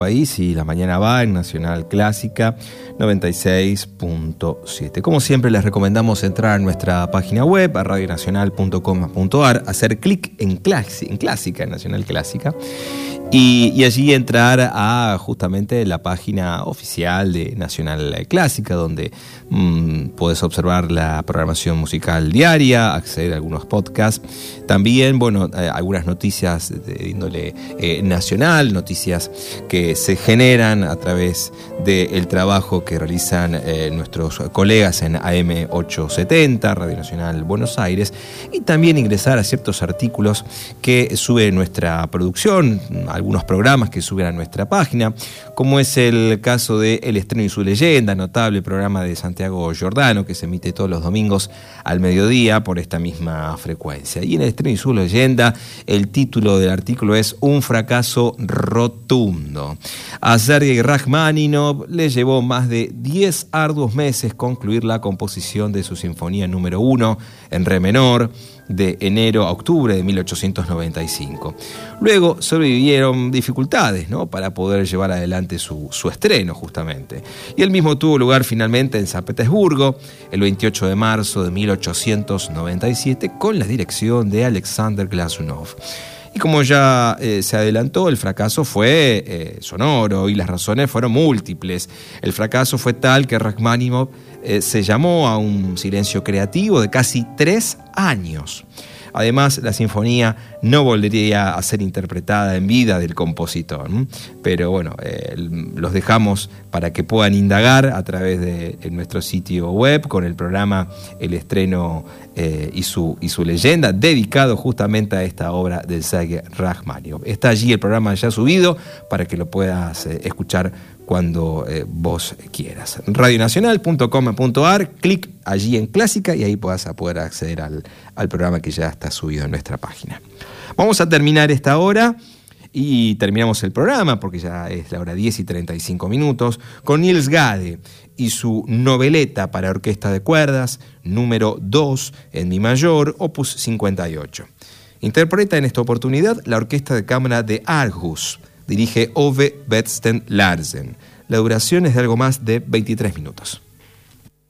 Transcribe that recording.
País y la mañana va en Nacional Clásica 96.7. Como siempre les recomendamos entrar a nuestra página web a radionacional.com.ar, hacer clic en Clásica, en Nacional Clásica, y allí entrar a justamente la página oficial de Nacional Clásica, donde puedes observar la programación musical diaria, acceder a algunos podcasts, también, algunas noticias de índole nacional, noticias que se generan a través del trabajo que realizan nuestros colegas en AM 870, Radio Nacional Buenos Aires, y también ingresar a ciertos artículos que sube nuestra producción, algunos programas que suben a nuestra página, como es el caso de El Estreno y su Leyenda, notable programa de Santiago Giordano, que se emite todos los domingos al mediodía por esta misma frecuencia. Y en El Estreno y su Leyenda, el título del artículo es Un fracaso rotundo. A Sergei Rajmáninov le llevó más de 10 arduos meses concluir la composición de su Sinfonía número 1 en re menor, de enero a octubre de 1895. Luego sobrevivieron dificultades, para poder llevar adelante su estreno, justamente. Y el mismo tuvo lugar finalmente en San Petersburgo, el 28 de marzo de 1897, con la dirección de Alexander Glazunov. Y como ya se adelantó, el fracaso fue sonoro y las razones fueron múltiples. El fracaso fue tal que Rajmáninov se llamó a un silencio creativo de casi 3 años. Además, la sinfonía no volvería a ser interpretada en vida del compositor. Pero los dejamos para que puedan indagar a través de nuestro sitio web con el programa El Estreno y su Leyenda, dedicado justamente a esta obra de Sergei Rajmáninov. Está allí el programa ya subido para que lo puedas escuchar cuando vos quieras. Radionacional.com.ar, clic allí en Clásica y ahí vas a poder acceder al programa que ya está subido en nuestra página. Vamos a terminar esta hora y terminamos el programa porque ya es la hora 10:35 con Niels Gade y su noveleta para orquesta de cuerdas número 2 en mi mayor, opus 58. Interpreta en esta oportunidad la orquesta de cámara de Aarhus. Dirige Ove Bedsten Larsen. La duración es de algo más de 23 minutos.